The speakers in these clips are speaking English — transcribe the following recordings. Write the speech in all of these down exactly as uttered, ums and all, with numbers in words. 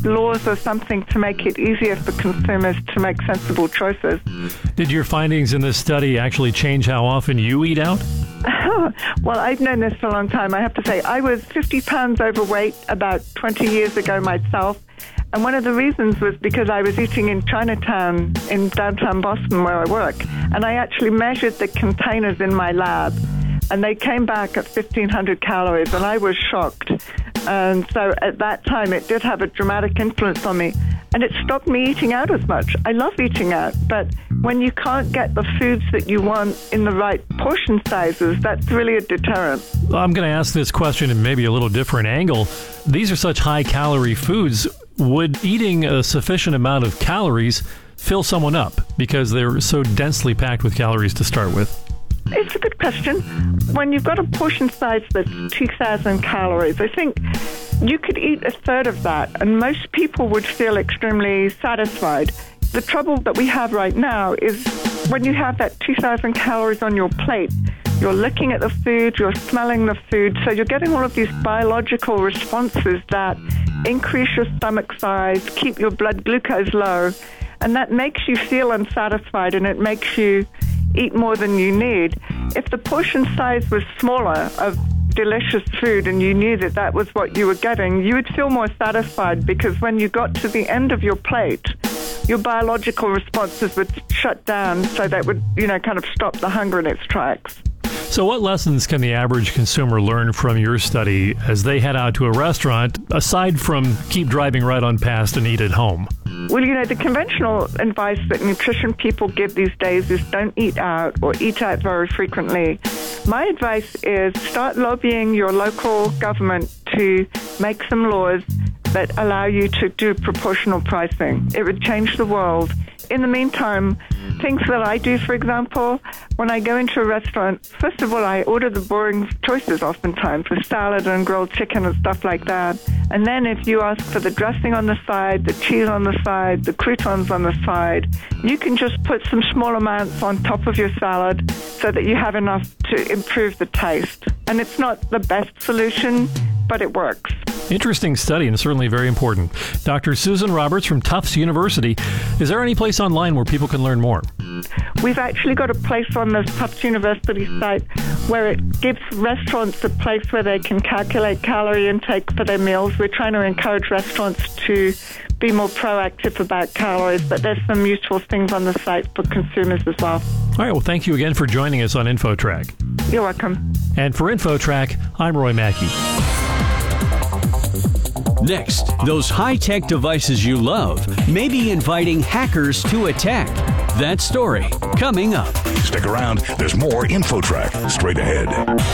laws or something to make it easier for consumers to make sensible choices. Did your findings in this study actually change how often you eat out? Well, I've known this for a long time. I have to say, I was fifty pounds overweight about twenty years ago myself. And one of the reasons was because I was eating in Chinatown in downtown Boston where I work. And I actually measured the containers in my lab. And they came back at fifteen hundred calories, and I was shocked. And so at that time, it did have a dramatic influence on me. And it stopped me eating out as much. I love eating out, but when you can't get the foods that you want in the right portion sizes, that's really a deterrent. I'm going to ask this question in maybe a little different angle. These are such high-calorie foods. Would eating a sufficient amount of calories fill someone up because they're so densely packed with calories to start with? It's a good question. When you've got a portion size that's two thousand calories, I think you could eat a third of that, and most people would feel extremely satisfied. The trouble that we have right now is when you have that two thousand calories on your plate, you're looking at the food, you're smelling the food, so you're getting all of these biological responses that increase your stomach size, keep your blood glucose low, and that makes you feel unsatisfied, and it makes you eat more than you need. If the portion size was smaller of delicious food and you knew that that was what you were getting, you would feel more satisfied, because when you got to the end of your plate, your biological responses would shut down, so that would, you know, kind of stop the hunger in its tracks. So what lessons can the average consumer learn from your study as they head out to a restaurant, aside from keep driving right on past and eat at home? Well, you know, the conventional advice that nutrition people give these days is don't eat out or eat out very frequently. My advice is start lobbying your local government to make some laws that allow you to do proportional pricing. It would change the world. In the meantime, things that I do, for example, when I go into a restaurant, first of all, I order the boring choices oftentimes, with salad and grilled chicken and stuff like that. And then if you ask for the dressing on the side, the cheese on the side, the croutons on the side, you can just put some small amounts on top of your salad so that you have enough to improve the taste. And it's not the best solution, but it works. Interesting study, and certainly very important. Doctor Susan Roberts from Tufts University. Is there any place online where people can learn more? We've actually got a place on the Tufts University site where it gives restaurants a place where they can calculate calorie intake for their meals. We're trying to encourage restaurants to be more proactive about calories, but there's some useful things on the site for consumers as well. All right, well, thank you again for joining us on InfoTrack. You're welcome. And for InfoTrack, I'm Roy Mackey. Next, those high-tech devices you love may be inviting hackers to attack. That story coming up. Stick around. There's more InfoTrack straight ahead.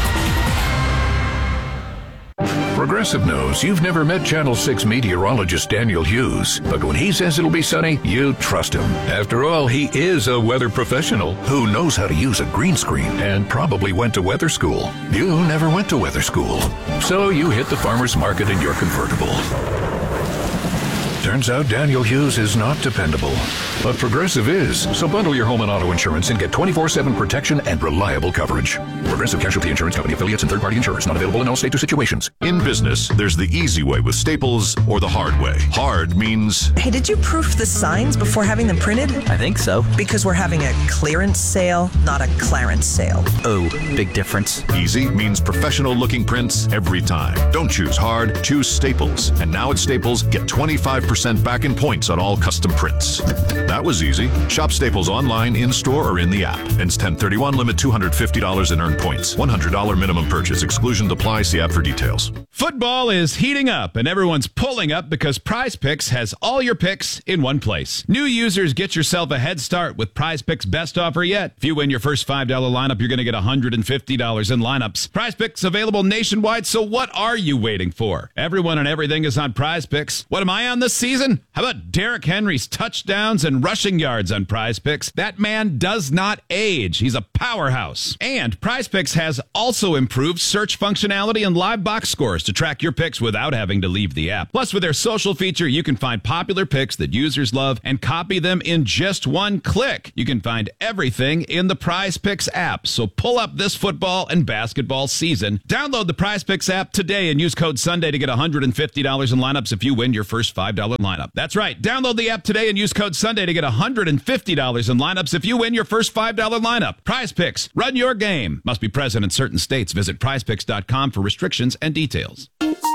Progressive knows you've never met Channel six meteorologist Daniel Hughes, but when he says it'll be sunny, you trust him. After all, he is a weather professional who knows how to use a green screen and probably went to weather school. You never went to weather school, so you hit the farmer's market in your convertible. Turns out Daniel Hughes is not dependable, but Progressive is. So bundle your home and auto insurance and get twenty-four seven protection and reliable coverage. Progressive Casualty Insurance Company affiliates and third-party insurers. Not available in all states or situations. In business, there's the easy way with Staples or the hard way. Hard means... Hey, did you proof the signs before having them printed? I think so. Because we're having a clearance sale, not a Clarence sale. Oh, big difference. Easy means professional-looking prints every time. Don't choose hard, choose Staples. And now at Staples, get twenty-five percent back in points on all custom prints. That was easy. Shop Staples online, in-store, or in the app. Ends ten thirty-one, limit two hundred fifty dollars in earned points. one hundred dollars minimum purchase. Exclusion apply. See app for details. Football is heating up, and everyone's pulling up because Prize Picks has all your picks in one place. New users, get yourself a head start with Prize Picks' best offer yet. If you win your first five dollars lineup, you're going to get one hundred fifty dollars in lineups. Prize Picks available nationwide, so what are you waiting for? Everyone and everything is on Prize Picks. What am I on this season? How about Derrick Henry's touchdowns and rushing yards on Prize Picks? That man does not age. He's a powerhouse. And Prize Picks has also improved search functionality and live box scores to track your picks without having to leave the app. Plus, with their social feature, you can find popular picks that users love and copy them in just one click. You can find everything in the Prize Picks app. So pull up this football and basketball season. Download the Prize Picks app today and use code Sunday to get one hundred fifty dollars in lineups if you win your first five dollars lineup. That's right. Download the app today and use code Sunday to get one hundred fifty dollars in lineups if you win your first five dollar lineup. Prize Picks. Run your game. Must be present in certain states. Visit prize picks dot com for restrictions and details.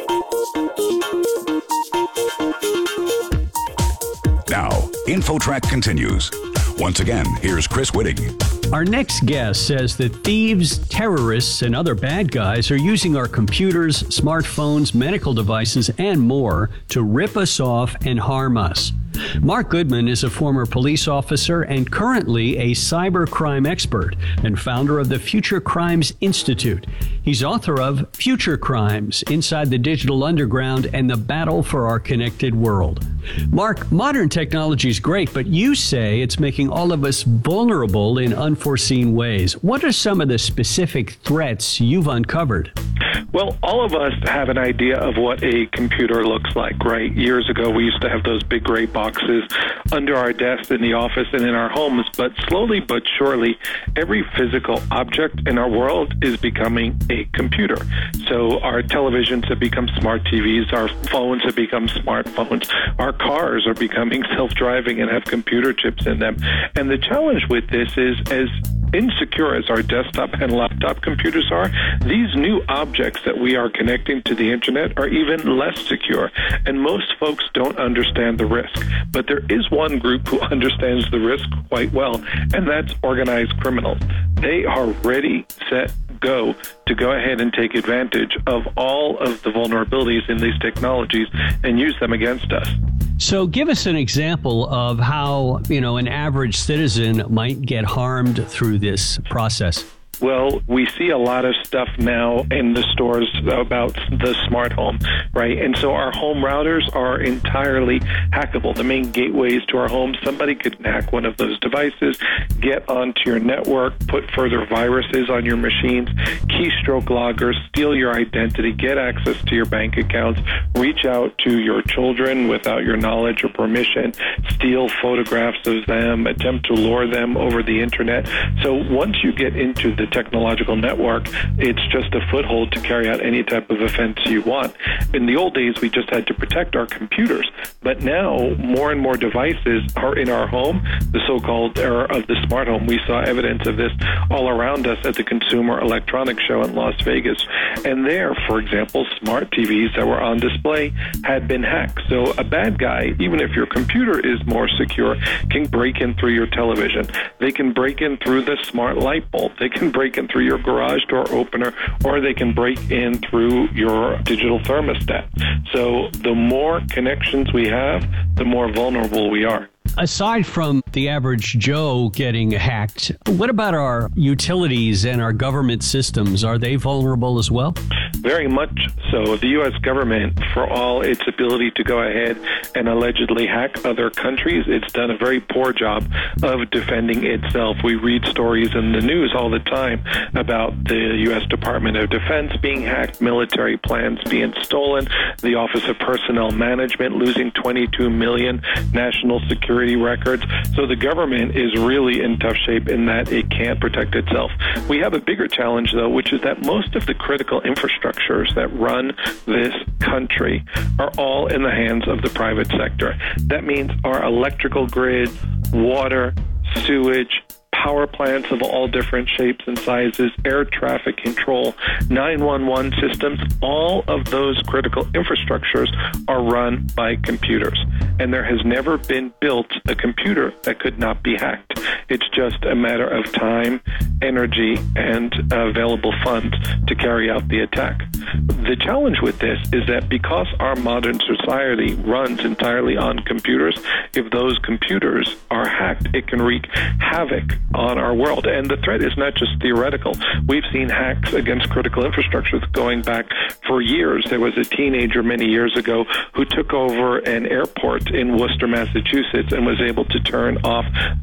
Now, InfoTrack continues. Once again, here's Chris Whitting. Our next guest says that thieves, terrorists, and other bad guys are using our computers, smartphones, medical devices, and more to rip us off and harm us. Mark Goodman is a former police officer and currently a cybercrime expert and founder of the Future Crimes Institute. He's author of Future Crimes, Inside the Digital Underground and the Battle for Our Connected World. Mark, modern technology is great, but you say it's making all of us vulnerable in unforeseen ways. What are some of the specific threats you've uncovered? Well, all of us have an idea of what a computer looks like, right? Years ago, we used to have those big gray boxes under our desks in the office and in our homes, but slowly but surely, every physical object in our world is becoming a computer. So our televisions have become smart T Vs, our phones have become smartphones, our cars are becoming self-driving and have computer chips in them. And the challenge with this is, as insecure as our desktop and laptop computers are, these new objects that we are connecting to the internet are even less secure, and most folks don't understand the risk. But there is one group who understands the risk quite well, and that's organized criminals. They are ready, set, go to go ahead and take advantage of all of the vulnerabilities in these technologies and use them against us. So give us an example of how, you know, an average citizen might get harmed through this process. Well, we see a lot of stuff now in the stores about the smart home, right? And so our home routers are entirely hackable. The main gateways to our homes, somebody could hack one of those devices, get onto your network, put further viruses on your machines, keystroke loggers, steal your identity, get access to your bank accounts, reach out to your children without your knowledge or permission, steal photographs of them, attempt to lure them over the internet. So once you get into the technological network, it's just a foothold to carry out any type of offense you want. In the old days, we just had to protect our computers, but now more and more devices are in our home, the so-called era of the smart home. We saw evidence of this all around us at the Consumer Electronics Show in Las Vegas. And there, for example, smart T Vs that were on display had been hacked. So a bad guy, even if your computer is more secure, can break in through your television. They can break in through the smart light bulb. They can break in through your garage door opener, or they can break in through your digital thermostat. So the more connections we have, the more vulnerable we are. Aside from the average Joe getting hacked, what about our utilities and our government systems? Are they vulnerable as well? Very much so. The U S government, for all its ability to go ahead and allegedly hack other countries, it's done a very poor job of defending itself. We read stories in the news all the time about the U S Department of Defense being hacked, military plans being stolen, the Office of Personnel Management losing twenty-two million national security records. So the government is really in tough shape in that it can't protect itself. We have a bigger challenge, though, which is that most of the critical infrastructures that run this country are all in the hands of the private sector. That means our electrical grid, water, sewage, power plants of all different shapes and sizes, air traffic control, nine one one systems, all of those critical infrastructures are run by computers. And there has never been built a computer that could not be hacked. It's just a matter of time, energy, and available funds to carry out the attack. The challenge with this is that because our modern society runs entirely on computers, if those computers are hacked, it can wreak havoc on our world. And the threat is not just theoretical. We've seen hacks against critical infrastructures going back for years. There was a teenager many years ago who took over an airport in Worcester, Massachusetts, and was able to turn off the runway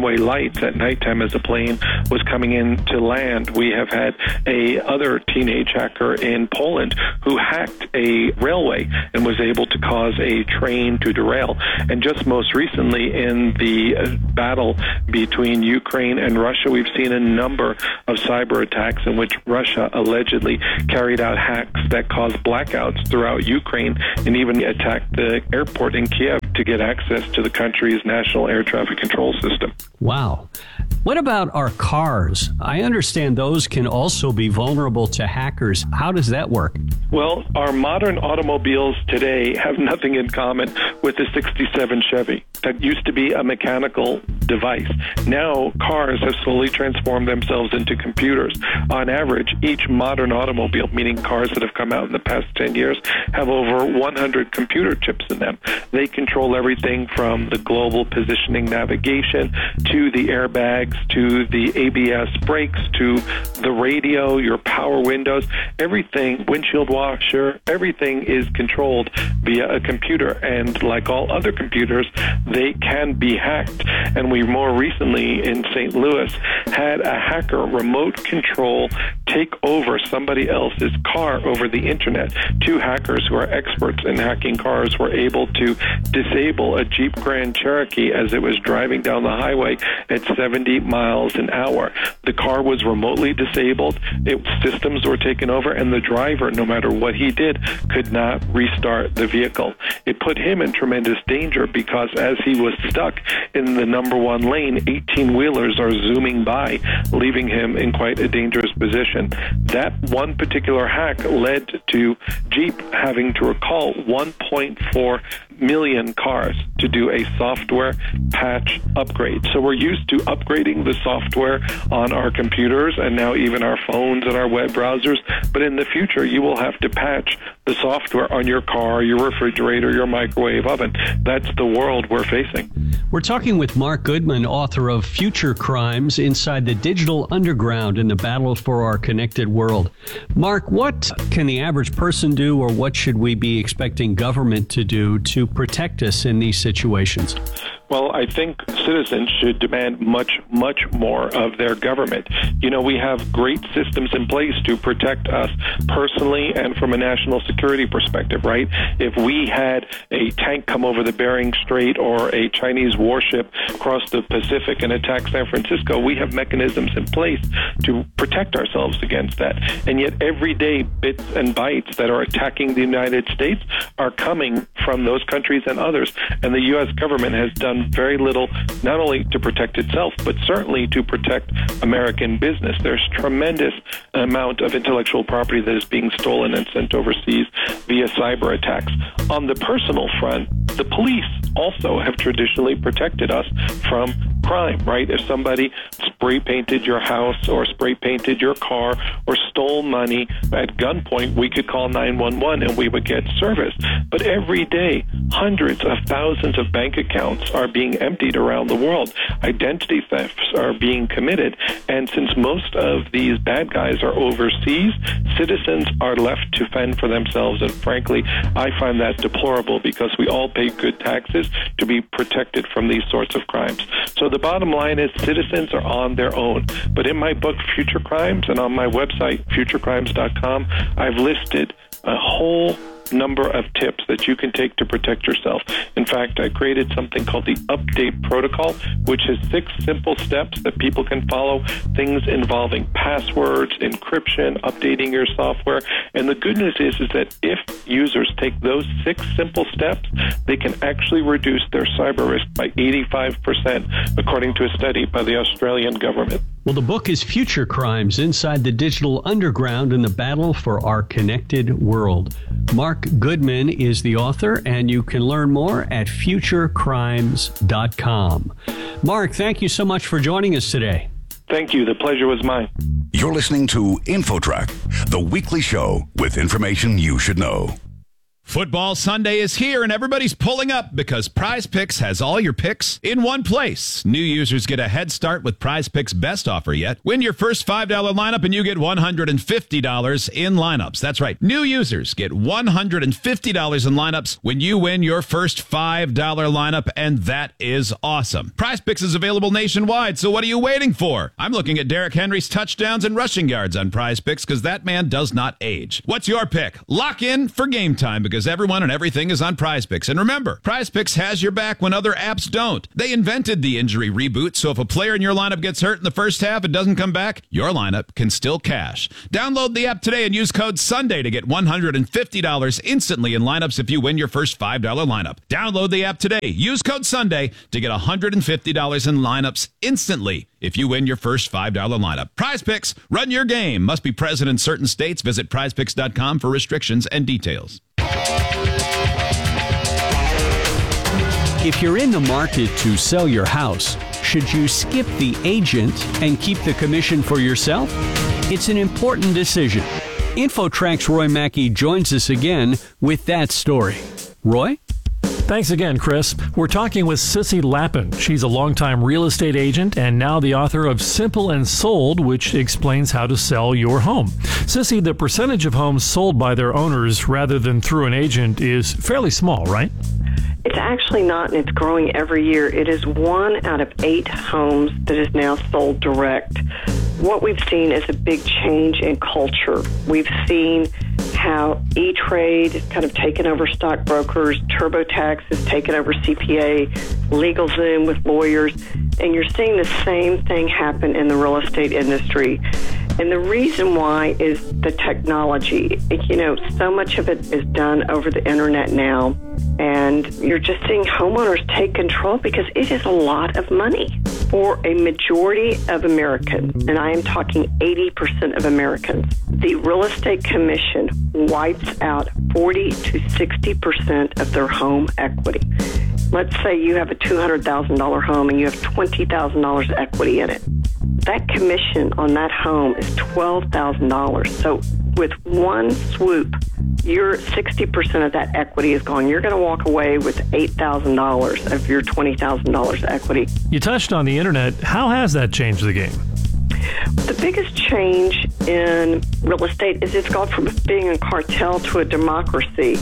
runway lights at nighttime as a plane was coming in to land. We have had a other teenage hacker in Poland who hacked a railway and was able to cause a train to derail. And just most recently in the battle between Ukraine and Russia, we've seen a number of cyber attacks in which Russia allegedly carried out hacks that caused blackouts throughout Ukraine and even attacked the airport in Kiev to get access to the country's national air traffic control system. Wow. What about our cars? I understand those can also be vulnerable to hackers. How does that work? Well, our modern automobiles today have nothing in common with the sixty-seven Chevy. That used to be a mechanical device. Now, cars have slowly transformed themselves into computers. On average, each modern automobile, meaning cars that have come out in the past ten years, have over one hundred computer chips in them. They control everything from the global positioning navigation to the airbags to the A B S brakes to the radio, your power windows, everything, windshield washer, everything is controlled via a computer. And like all other computers, they can be hacked. And we more recently in Saint Louis had a hacker remote control take over somebody else's car over the internet. Two hackers who are experts in hacking cars were able to disable a Jeep Grand Cherokee as it was driving down the highway at seventy miles an hour. The car was remotely disabled, its systems were taken over, and the driver, no matter what he did, could not restart the vehicle. It put him in tremendous danger because as he was stuck in the number one lane, eighteen-wheelers are zooming by, leaving him in quite a dangerous position. That one particular hack led to Jeep having to recall one point four million cars to do a software patch upgrade. So we're used to upgrading the software on our computers and now even our phones and our web browsers. But in the future, you will have to patch the software on your car, your refrigerator, your microwave oven. That's the world we're facing. We're talking with Mark Goodman, author of Future Crimes: Inside the Digital Underground in the Battle for Our Connected World. Mark, what can the average person do, or what should we be expecting government to do to protect us in these situations? Well, I think citizens should demand much, much more of their government. You know, we have great systems in place to protect us personally and from a national security perspective, right? If we had a tank come over the Bering Strait or a Chinese warship cross the Pacific and attack San Francisco, we have mechanisms in place to protect ourselves against that. And yet every day, bits and bytes that are attacking the United States are coming from those countries and others. And the U S government has done very little, not only to protect itself, but certainly to protect American business. There's tremendous amount of intellectual property that is being stolen and sent overseas via cyber attacks. On the personal front, the police also have traditionally protected us from crime, right? If somebody spray painted your house or spray painted your car or stole money at gunpoint, we could call nine one one and we would get service. But every day, hundreds of thousands of bank accounts are being emptied around the world. Identity thefts are being committed. And since most of these bad guys are overseas, citizens are left to fend for themselves. And frankly, I find that deplorable because we all pay good taxes to be protected from these sorts of crimes. So the bottom line is citizens are on their own. But in my book, Future Crimes, and on my website, future crimes dot com, I've listed a whole number of tips that you can take to protect yourself. In fact, I created something called the Update Protocol, which has six simple steps that people can follow, things involving passwords, encryption, updating your software. And the good news is, is that if users take those six simple steps, they can actually reduce their cyber risk by eighty-five percent, according to a study by the Australian government. Well, the book is Future Crimes: Inside the Digital Underground in the Battle for Our Connected World. Mark Goodman is the author, and you can learn more at future crimes dot com. Mark, thank you so much for joining us today. Thank you. The pleasure was mine. You're listening to InfoTrack, the weekly show with information you should know. Football Sunday is here, and everybody's pulling up because Prize Picks has all your picks in one place. New users get a head start with Prize Picks' best offer yet. Win your first five dollar lineup, and you get one hundred fifty dollars in lineups. That's right. New users get one hundred fifty dollars in lineups when you win your first five dollar lineup, and that is awesome. Prize Picks is available nationwide, so what are you waiting for? I'm looking at Derrick Henry's touchdowns and rushing yards on Prize Picks because that man does not age. What's your pick? Lock in for game time because everyone and everything is on Prize Picks. And remember, Prize Picks has your back when other apps don't. They invented the injury reboot, so if a player in your lineup gets hurt in the first half and doesn't come back, your lineup can still cash. Download the app today and use code SUNDAY to get one hundred fifty dollars instantly in lineups if you win your first five dollar lineup. Download the app today. Use code SUNDAY to get one hundred fifty dollars in lineups instantly if you win your first five dollar lineup. Prize Picks, run your game. Must be present in certain states. Visit prize picks dot com for restrictions and details. If you're in the market to sell your house, should you skip the agent and keep the commission for yourself? It's an important decision. InfoTrack's Roy Mackey joins us again with that story. Roy? Thanks again, Chris. We're talking with Sissy Lappin. She's a longtime real estate agent and now the author of Simple and Sold, which explains how to sell your home. Sissy, the percentage of homes sold by their owners rather than through an agent is fairly small, right? It's actually not, and it's growing every year. It is one out of eight homes that is now sold direct. What we've seen is a big change in culture. We've seen how E-Trade has kind of taken over stockbrokers, TurboTax has taken over C P A, LegalZoom with lawyers, and you're seeing the same thing happen in the real estate industry. And the reason why is the technology. You know, so much of it is done over the internet now, and you're just seeing homeowners take control because it is a lot of money for a majority of Americans, and I am talking eighty percent of Americans. The real estate commission wipes out forty to sixty percent of their home equity. Let's say you have a two hundred thousand dollars home and you have twenty thousand dollars equity in it. That commission on that home is twelve thousand dollars. So with one swoop, your sixty percent of that equity is gone. You're going to walk away with eight thousand dollars of your twenty thousand dollars equity. You touched on the internet. How has that changed the game? The biggest change in real estate is it's gone from being a cartel to a democracy.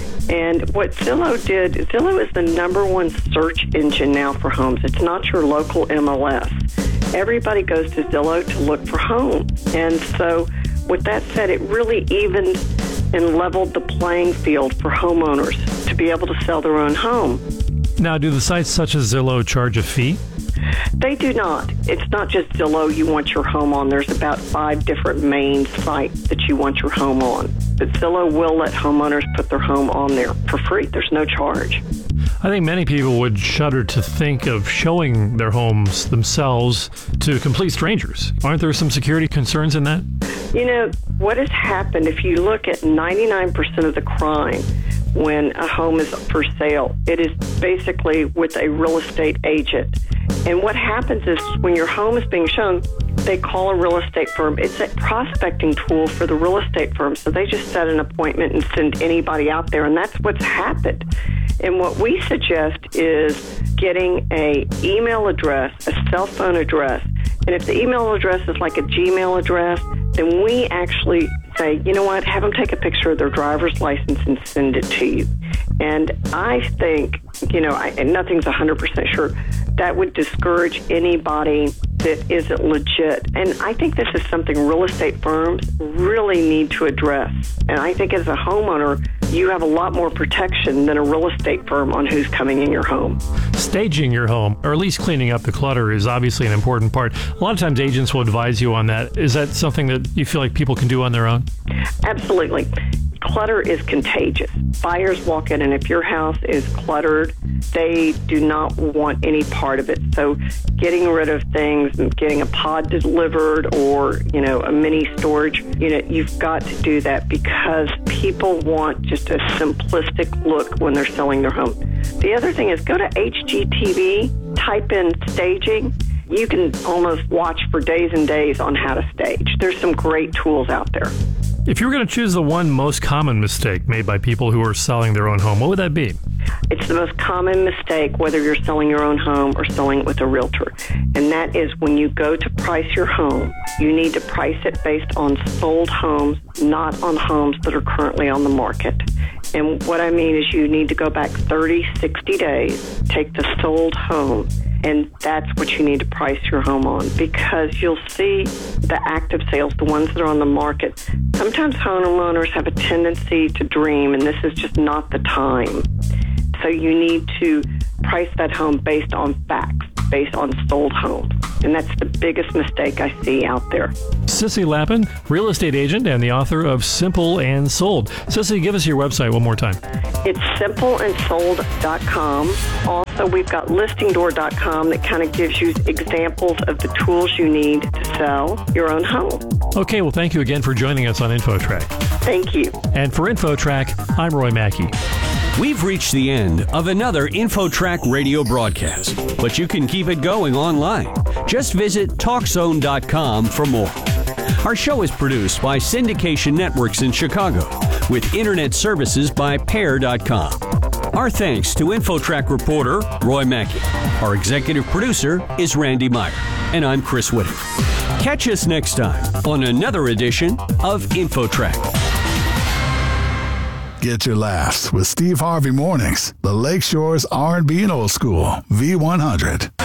And what Zillow did, Zillow is the number one search engine now for homes. It's not your local M L S. Everybody goes to Zillow to look for homes. And so with that said, it really evened and leveled the playing field for homeowners to be able to sell their own home. Now, do the sites such as Zillow charge a fee? They do not. It's not just Zillow you want your home on. There's about five different main sites that you want your home on. But Zillow will let homeowners put their home on there for free. There's no charge. I think many people would shudder to think of showing their homes themselves to complete strangers. Aren't there some security concerns in that? You know, what has happened, if you look at ninety-nine percent of the crime when a home is for sale, it is basically with a real estate agent. And what happens is when your home is being shown, they call a real estate firm. It's a prospecting tool for the real estate firm. So they just set an appointment and send anybody out there. And that's what's happened. And what we suggest is getting a email address, a cell phone address. And if the email address is like a Gmail address, then we actually say, you know what, have them take a picture of their driver's license and send it to you. And I think, you know, I, and nothing's one hundred percent sure, that would discourage anybody that isn't legit. And I think this is something real estate firms really need to address. And I think as a homeowner, you have a lot more protection than a real estate firm on who's coming in your home. Staging your home, or at least cleaning up the clutter, is obviously an important part. A lot of times agents will advise you on that. Is that something that you feel like people can do on their own? Absolutely. Clutter is contagious. Buyers walk in, and if your house is cluttered, they do not want any part of it. So getting rid of things, getting a pod delivered or, you know, a mini storage unit, you've got to do that because people want just a simplistic look when they're selling their home. The other thing is go to H G T V, type in staging. You can almost watch for days and days on how to stage. There's some great tools out there. If you were going to choose the one most common mistake made by people who are selling their own home, what would that be? It's the most common mistake, whether you're selling your own home or selling it with a realtor. And that is when you go to price your home, you need to price it based on sold homes, not on homes that are currently on the market. And what I mean is you need to go back thirty, sixty days, take the sold home, and that's what you need to price your home on, because you'll see the active sales, the ones that are on the market. Sometimes homeowners have a tendency to dream, and this is just not the time. So you need to price that home based on facts, based on sold homes. And that's the biggest mistake I see out there. Sissy Lappin, real estate agent and the author of Simple and Sold. Sissy, give us your website one more time. It's simple and sold dot com. Also, we've got listing door dot com that kind of gives you examples of the tools you need to sell your own home. Okay, well, thank you again for joining us on InfoTrack. Thank you. And for InfoTrack, I'm Roy Mackey. We've reached the end of another InfoTrack radio broadcast, but you can keep it going online. Just visit talk zone dot com for more. Our show is produced by Syndication Networks in Chicago, with internet services by pair dot com. Our thanks to InfoTrack reporter Roy Mackey. Our executive producer is Randy Meyer, and I'm Chris Whitting. Catch us next time on another edition of InfoTrack. Get your laughs with Steve Harvey Mornings, the Lakeshore's R and B and Old School V one hundred.